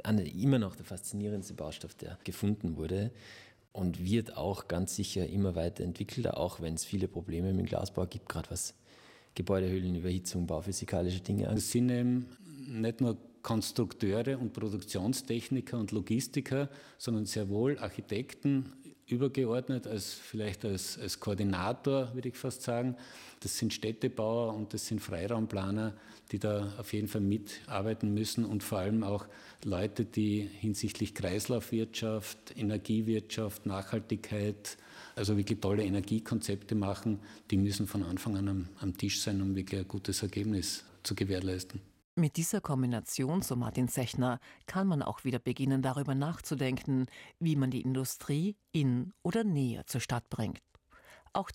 immer noch der faszinierendste Baustoff, der gefunden wurde. Und wird auch ganz sicher immer weiterentwickelt, auch wenn es viele Probleme mit dem Glasbau gibt, gerade was Gebäudehüllenüberhitzung, bauphysikalische Dinge angeht. Es sind eben nicht nur Konstrukteure und Produktionstechniker und Logistiker, sondern sehr wohl Architekten übergeordnet, vielleicht als Koordinator, würde ich fast sagen. Das sind Städtebauer und das sind Freiraumplaner, die da auf jeden Fall mitarbeiten müssen und vor allem auch Leute, die hinsichtlich Kreislaufwirtschaft, Energiewirtschaft, Nachhaltigkeit, also wirklich tolle Energiekonzepte machen, die müssen von Anfang an am Tisch sein, um wirklich ein gutes Ergebnis zu gewährleisten. Mit dieser Kombination, so Martin Zechner, kann man auch wieder beginnen, darüber nachzudenken, wie man die Industrie in oder näher zur Stadt bringt.